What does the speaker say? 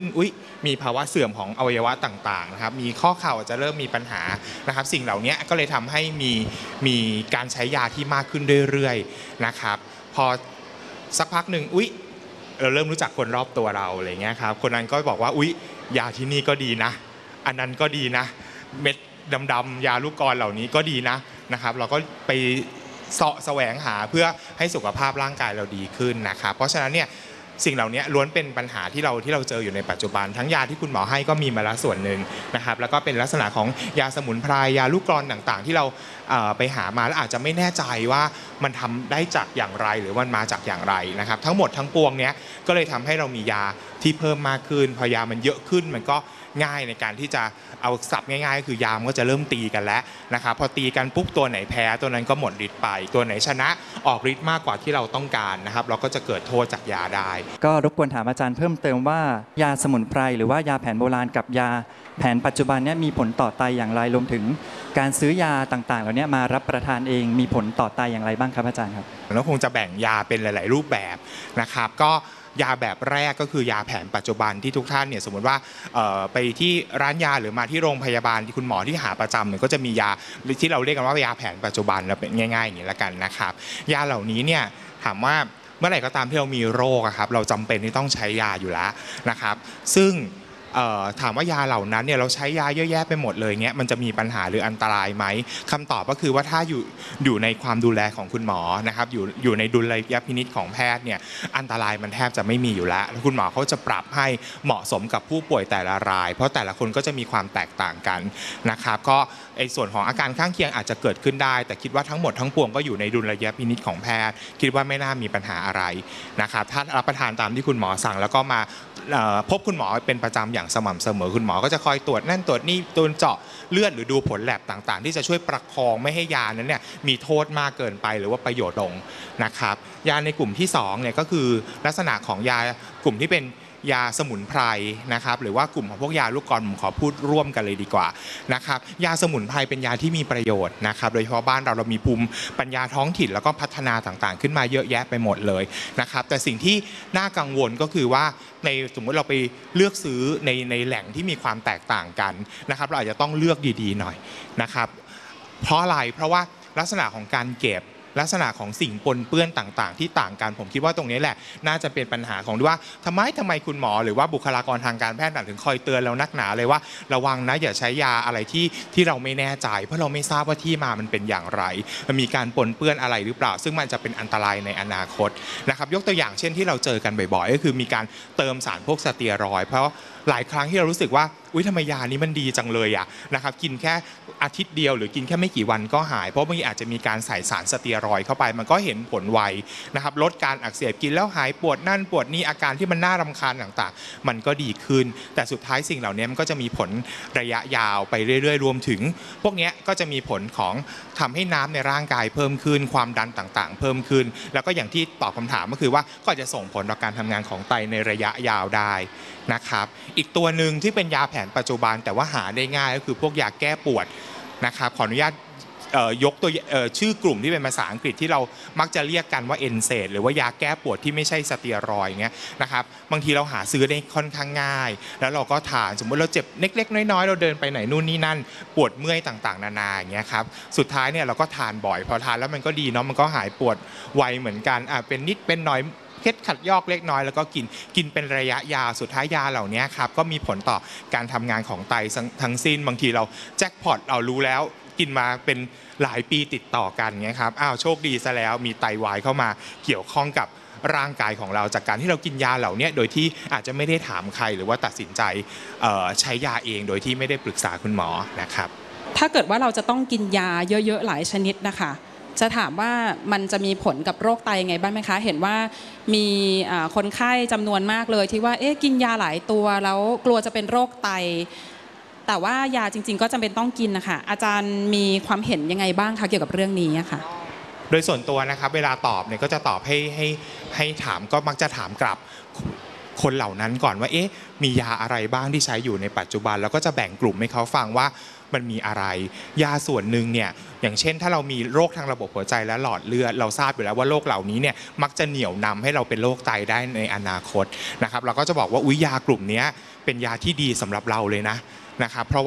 มีภาวะเสื่อมของอวัยวะต่างๆนะครับมีข้อเข่าจะเริ่มมีปัญหานะครับสิ่งเหล่านี้ก็เลยทำให้มีการใช้ยาที่มากขึ้นเรื่อยๆนะครับพอสักพักหนึ่งเราเริ่มรู้จักคนรอบตัวเราอะไรเงี้ยครับคนนั้นก็บอกว่ายาที่นี่ก็ดีนะอันนั้นก็ดีนะเม็ดดำๆยาลูกกรเหล่านี้ก็ดีนะครับเราก็ไปแสวงหาเพื่อให้สุขภาพร่างกายเราดีขึ้นนะครับเพราะฉะนั้นเนี่ยสิ่งเหล่านี้ล้วนเป็นปัญหาที่เราเจออยู่ในปัจจุบันทั้งยาที่คุณหมอให้ก็มีมาแล้วส่วนหนึ่งนะครับแล้วก็เป็นลักษณะของยาสมุนไพรยาลูกกรต่างๆที่เราไปหามาแล้วอาจจะไม่แน่ใจว่ามันทำได้จากอย่างไรหรือมันมาจากอย่างไรนะครับทั้งหมดทั้งปวงเนี้ยก็เลยทำให้เรามียาที่เพิ่มมากขึ้นพอยามันเยอะขึ้นมันก็ง่ายในการที่จะเอาศัพท์ง่ายๆก็คือยามก็จะเริ่มตีกันแล้วนะครับพอตีกันปุ๊บตัวไหนแพ้ตัวนั้นก็หมดฤทธิ์ไปตัวไหนชนะออกฤทธิ์มากกว่าที่เราต้องการนะครับเราก็จะเกิดโทษจากยาได้ก็รบกวนถามอาจารย์เพิ่มเติมว่ายาสมุนไพรหรือว่ายาแผนโบราณกับยาแผนปัจจุบันนี้มีผลต่อไตอย่างไรรวมถึงการซื้อยาต่างๆเหล่านี้มารับประทานเองมีผลต่อไตอย่างไรบ้างครับอาจารย์ครับแล้วคงจะแบ่งยาเป็นหลายๆรูปแบบนะครับก็ยาแบบแรกก็คือยาแผนปัจจุบันที่ทุกท่านเนี่ยสมมติว่าไปที่ร้านยาหรือมาที่โรงพยาบาลที่คุณหมอที่หาประจำเนี่ยก็จะมียาที่เราเรียกกันว่ายาแผนปัจจุบันเราเป็นง่ายๆอย่างนี้ละกันนะครับยาเหล่านี้เนี่ยถามว่าเมื่อไหร่ก็ตามที่เรามีโรคครับเราจำเป็นที่ต้องใช้ยาอยู่แล้วนะครับซึ่งถามว่ายาเหล่านั้นเนี่ยเราใช้ยาเยอะแยะไปหมดเลยเงี้ยมันจะมีปัญหาหรืออันตรายไหมคำตอบก็คือว่าถ้าอยู่ในความดูแลของคุณหมอนะครับอยู่ในดุลยพินิจของแพทย์เนี่ยอันตรายมันแทบจะไม่มีอยู่แล้วคุณหมอเขาจะปรับให้เหมาะสมกับผู้ป่วยแต่ละรายเพราะแต่ละคนก็จะมีความแตกต่างกันนะครับก็ส่วนของอาการข้างเคียงอาจจะเกิดขึ้นได้แต่คิดว่าทั้งหมดทั้งปวงก็อยู่ในดุลยพินิจของแพทย์คิดว่าไม่น่ามีปัญหาอะไรนะครับถ้ารับประทานตามที่คุณหมอสั่งแล้วก็มาพบคุณหมอเป็นประจำอย่างสม่ำเสมอคุณหมอก็จะคอยตรวจนั่นตรวจนี่ตัวเจาะเลือดหรือดูผลแลบต่างๆที่จะช่วยประคองไม่ให้ยานั้นเนี่ยมีโทษมากเกินไปหรือว่าประโยชน์ลงนะครับยาในกลุ่มที่2เนี่ยก็คือลักษณะของยากลุ่มที่เป็นยาสมุนไพรนะครับหรือว่ากลุ่มของพวกยาลูกกรผมขอพูดร่วมกันเลยดีกว่านะครับยาสมุนไพรเป็นยาที่มีประโยชน์นะครับโดยเฉพาะบ้านเรามีภูมิปัญญาท้องถิ่นแล้วก็พัฒนาต่างๆขึ้นมาเยอะแยะไปหมดเลยนะครับแต่สิ่งที่น่ากังวลก็คือว่าในสมมติเราไปเลือกซื้อในแหล่งที่มีความแตกต่างกันนะครับเราอาจจะต้องเลือกดีๆหน่อยนะครับเพราะอะไรเพราะว่าลักษณะของการเก็บลักษณะของสิ่งปนเปื้อนต่างๆที่ต่างกันผมคิดว่าตรงนี้แหละน่าจะเป็นปัญหาของว่าทำไมคุณหมอหรือว่าบุคลากรทางการแพทย์ถึงคอยเตือนเรานักหนาเลยว่าระวังนะอย่าใช้ยาอะไรที่เราไม่แน่ใจเพราะเราไม่ทราบว่าที่มามันเป็นอย่างไรมันมีการปนเปื้อนอะไรหรือเปล่าซึ่งมันจะเป็นอันตรายในอนาคตนะครับยกตัวอย่างเช่นที่เราเจอกันบ่อยๆก็คือมีการเติมสารพวกสเตียรอยด์เพราะหลายครั้งที่เรารู้สึกว่าทำไมยานี้มันดีจังเลยนะครับกินแค่อาทิตย์เดียวหรือกินแค่ไม่กี่วันก็หายเพราะบางทีอาจจะมีการใส่สารสเตียรอยด์เข้าไปมันก็เห็นผลไวนะครับลดการอักเสบกินแล้วหายปวดนั่นปวดนี่อาการที่มันน่ารำคาญต่างๆมันก็ดีขึ้นแต่สุดท้ายสิ่งเหล่านี้มันก็จะมีผลระยะยาวไปเรื่อยๆรวมถึงพวกนี้ก็จะมีผลของทำให้น้ำในร่างกายเพิ่มขึ้นความดันต่างๆเพิ่มขึ้นแล้วก็อย่างที่ตอบคำถามก็คือว่าก็จะส่งผลต่อการทำงานของไตในระยะยาวได้นะครับอีกตัวหนึ่งที่เป็นยาแผนปัจจุบันแต่ว่าหาได้ง่ายก็คือพวกยาแก้ปวดนะครับขออนุญาตยกตัวชื่อกลุ่มที่เป็นภาษาอังกฤษที่เรามักจะเรียกกันว่าเอนเซดหรือว่ายาแก้ปวดที่ไม่ใช่สเตียรอยด์เงี้ยนะครับบางทีเราหาซื้อได้ค่อนข้างง่ายแล้วเราก็ทานสมมติเราเจ็บเล็กๆน้อยๆเราเดินไปไหนนู่นนี่นั่นปวดเมื่อยต่างๆนานาอย่างเงี้ยครับสุดท้ายเนี่ยเราก็ทานบ่อยพอทานแล้วมันก็ดีเนาะมันก็หายปวดไวเหมือนกันเป็นนิดเป็นหน่อยเคล็ดขัดยอกเล็กน้อยแล้วก็กินเป็นระยะยาวสุดท้ายยาเหล่านี้ครับก็มีผลต่อการทำงานของไตทั้งสิ้นบางทีเราแจ็คพอตเรารู้แล้วกินมาเป็นหลายปีติดต่อกันเงี้ยครับโชคดีซะแล้วมีไตวายเข้ามาเกี่ยวข้องกับร่างกายของเราจากการที่เรากินยาเหล่านี้โดยที่อาจจะไม่ได้ถามใครหรือว่าตัดสินใจใช้ยาเองโดยที่ไม่ได้ปรึกษาคุณหมอนะครับถ้าเกิดว่าเราจะต้องกินยาเยอะๆหลายชนิดนะคะจะถามว่ามันจะมีผลกับโรคไตยังไงบ้างไหมคะเห็นว่ามีคนไข้จำนวนมากเลยที่ว่ากินยาหลายตัวแล้วกลัวจะเป็นโรคไตแต่ว่ายาจริงๆก็จำเป็นต้องกินนะคะอาจารย์มีความเห็นยังไงบ้างคะเกี่ยวกับเรื่องนี้ค่ะโดยส่วนตัวนะครับเวลาตอบเนี่ยก็จะตอบให้ถามก็มักจะถามกลับคนเหล่านั้นก่อนว่ามียาอะไรบ้างที่ใช้อยู่ในปัจจุบันแล้วก็จะแบ่งกลุ่มให้เขาฟังว่ามันมีอะไรยาส่วนหนึ่งเนี่ยอย่างเช่นถ้าเรามีโรคทางระบบหัวใจและหลอดเลือดเราทราบอยู่แล้วว่าโรคเหล่านี้เนี่ยมักจะเหนี่ยวนำให้เราเป็นโรคไตได้ในอนาคตนะครับเราก็จะบอกว่ายากลุ่มนี้เป็นยาที่ดีสำหรับเราเลยนะครับเพราะ